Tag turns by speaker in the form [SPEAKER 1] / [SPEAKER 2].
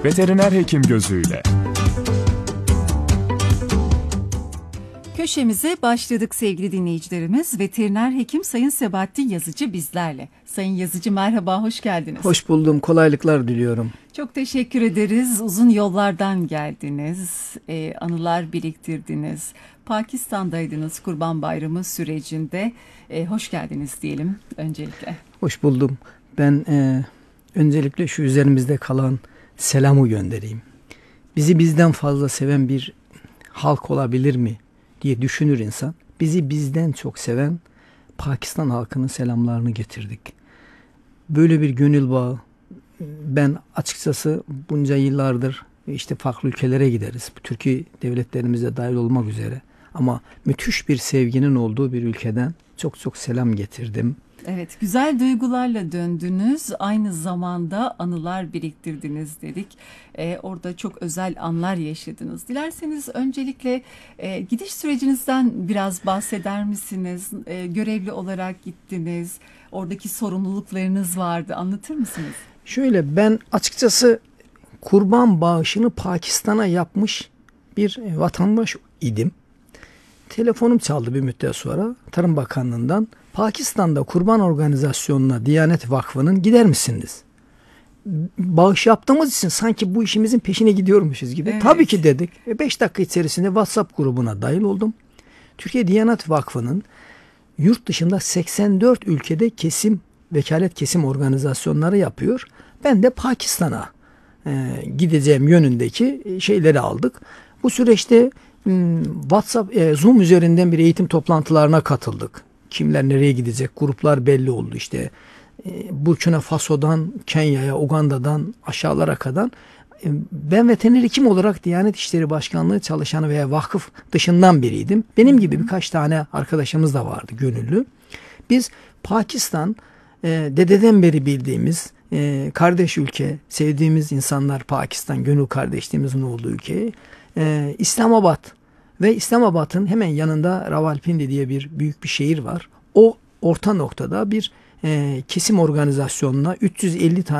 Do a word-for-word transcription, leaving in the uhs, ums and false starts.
[SPEAKER 1] veteriner hekim gözüyle.
[SPEAKER 2] Köşemize başladık sevgili dinleyicilerimiz. Veteriner hekim Sayın Sebahattin Yazıcı bizlerle. Sayın Yazıcı merhaba, hoş geldiniz.
[SPEAKER 3] Hoş buldum, kolaylıklar diliyorum.
[SPEAKER 2] Çok teşekkür ederiz. Uzun yollardan geldiniz, ee, anılar biriktirdiniz. Pakistan'daydınız Kurban Bayramı sürecinde. Ee, hoş geldiniz diyelim öncelikle.
[SPEAKER 3] Hoş buldum. Ben e, öncelikle şu üzerimizde kalan selamı göndereyim. Bizi bizden fazla seven bir halk olabilir mi diye düşünür insan. Bizi bizden çok seven Pakistan halkının selamlarını getirdik. Böyle bir gönül bağı, ben açıkçası bunca yıllardır işte farklı ülkelere gideriz. Türkiye devletlerimize dahil olmak üzere. Ama müthiş bir sevginin olduğu bir ülkeden çok çok selam getirdim.
[SPEAKER 2] Evet, güzel duygularla döndünüz. Aynı zamanda anılar biriktirdiniz dedik. Ee, orada çok özel anlar yaşadınız. Dilerseniz öncelikle e, gidiş sürecinizden biraz bahseder misiniz? E, görevli olarak gittiniz. Oradaki sorumluluklarınız vardı. Anlatır mısınız?
[SPEAKER 3] Şöyle, ben açıkçası kurban bağışını Pakistan'a yapmış bir vatandaş idim. Telefonum çaldı bir müddet sonra Tarım Bakanlığı'ndan. Pakistan'da kurban organizasyonuna Diyanet Vakfı'nın gider misiniz? Bağış yaptığımız için sanki bu işimizin peşine gidiyormuşuz gibi. Evet. Tabii ki dedik. beş dakika içerisinde WhatsApp grubuna dahil oldum. Türkiye Diyanet Vakfı'nın yurt dışında seksen dört ülkede kesim, vekalet kesim organizasyonları yapıyor. Ben de Pakistan'a e, gideceğim yönündeki şeyleri aldık. Bu süreçte WhatsApp, e, Zoom üzerinden bir eğitim toplantılarına katıldık. Kimler nereye gidecek? Gruplar belli oldu işte. E, Burkina Faso'dan Kenya'ya, Uganda'dan aşağılara kadar. E, ben veteriner hekim olarak Diyanet İşleri Başkanlığı çalışanı veya vakıf dışından biriydim. Benim gibi birkaç tane arkadaşımız da vardı gönüllü. Biz Pakistan, e, dededen beri bildiğimiz e, kardeş ülke, sevdiğimiz insanlar Pakistan, gönül kardeşliğimizin olduğu ülke. E, İslamabad ve İslamabad'ın hemen yanında Rawalpindi diye bir büyük bir şehir var. O orta noktada bir e, kesim organizasyonuna üç yüz elli tane